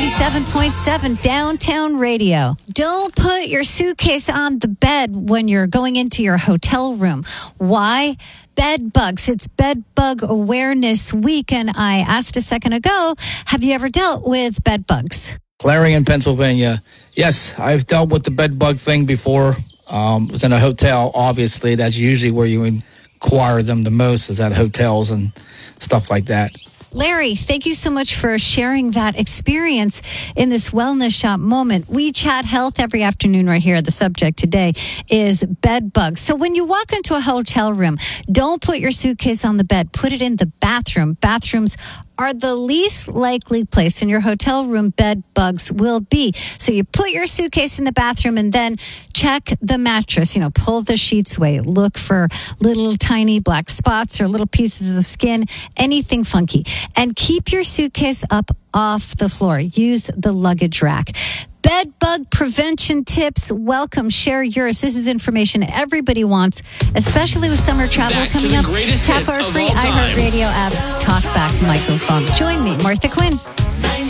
97.7 Downtown Radio. Don't put your suitcase on the bed when you're going into your hotel room. Why? Bed bugs. It's Bed Bug Awareness Week, and I asked a second ago, have you ever dealt with bed bugs? Clarion, Pennsylvania. Yes, I've dealt with the bed bug thing before. Was in a hotel, obviously. That's usually where you inquire them the most, is at hotels and stuff like that. Larry, thank you so much for sharing that experience in this wellness shop moment. We chat health every afternoon right here. The subject today is bed bugs. So when you walk into a hotel room, don't put your suitcase on the bed. Put it in the bathroom. Bathrooms are the least likely place in your hotel room bed bugs will be. So you put your suitcase in the bathroom and then check the mattress. Pull the sheets away. Look for little tiny black spots or little pieces of skin, anything funky. And keep your suitcase up off the floor. Use the luggage rack. Bed bug prevention tips. Welcome. Share yours. This is information everybody wants, especially with summer travel coming up. Tap our free iHeartRadio app's TalkBack microphone. Join me, Martha Quinn.